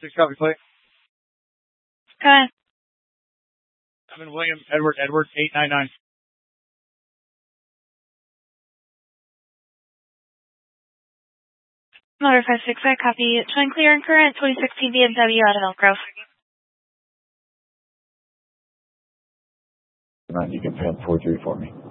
556, copy plate. Go ahead. Evan William, Edward, 899. Motor 565, copy. Showing clear and current, 2016 BMW out of Elk Grove. You can pan 43 for me.